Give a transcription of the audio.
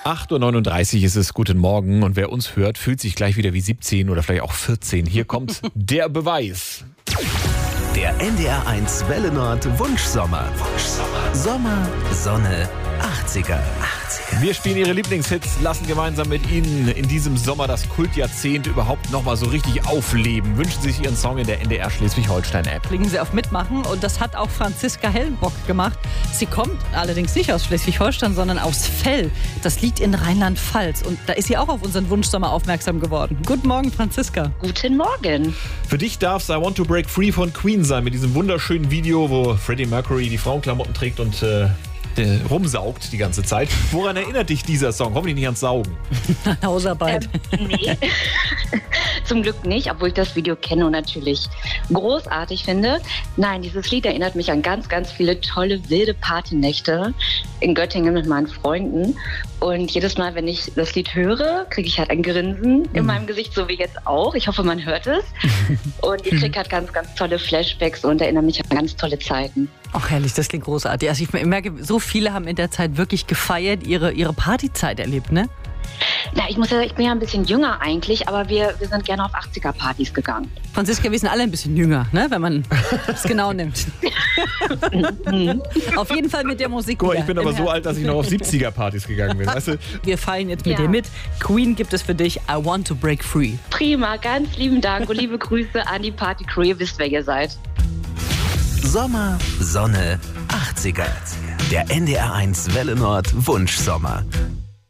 8:39 Uhr ist es, guten Morgen. Und wer uns hört, fühlt sich gleich wieder wie 17 oder vielleicht auch 14. Hier kommt der Beweis. Der NDR1 Welle Nord Wunschsommer. Sommer, Sonne, 80er. Wir spielen Ihre Lieblingshits, lassen gemeinsam mit Ihnen in diesem Sommer das Kultjahrzehnt überhaupt nochmal so richtig aufleben. Wünschen Sie sich Ihren Song in der NDR Schleswig-Holstein-App. Klicken Sie auf Mitmachen und das hat auch Franziska Hellenbock gemacht. Sie kommt allerdings nicht aus Schleswig-Holstein, sondern aus Fell. Das liegt in Rheinland-Pfalz und da ist sie auch auf unseren Wunschsommer aufmerksam geworden. Guten Morgen, Franziska. Guten Morgen. Für dich darf es I Want to Break Free von Queen sein, mit diesem wunderschönen Video, wo Freddie Mercury die Frauenklamotten trägt und rumsaugt die ganze Zeit. Woran erinnert dich dieser Song? Hoffentlich nicht ans Saugen. Hausarbeit. Nee, zum Glück nicht, obwohl ich das Video kenne und natürlich großartig finde. Nein, dieses Lied erinnert mich an ganz, ganz viele tolle, wilde Partynächte in Göttingen mit meinen Freunden. Und jedes Mal, wenn ich das Lied höre, kriege ich halt ein Grinsen in meinem Gesicht, so wie jetzt auch. Ich hoffe, man hört es. Und ich kriege halt ganz, ganz tolle Flashbacks und erinnere mich an ganz tolle Zeiten. Ach herrlich, das klingt großartig. Also ich merke, so viele haben in der Zeit wirklich gefeiert, ihre Partyzeit erlebt, ne? Na, ich muss ja, ich bin ja ein bisschen jünger eigentlich, aber wir sind gerne auf 80er-Partys gegangen. Franziska, wir sind alle ein bisschen jünger, ne? Wenn man es genau nimmt. Auf jeden Fall mit der Musik. Guck mal, ich bin aber so alt, dass ich noch auf 70er-Partys gegangen bin. Weißt du? Wir feiern jetzt mit dir mit. Queen gibt es für dich, I Want to Break Free. Prima, ganz lieben Dank und liebe Grüße an die Party-Crew. Ihr wisst, wer ihr seid. Sommer, Sonne, 80er. Der NDR1 Welle Nord Wunschsommer.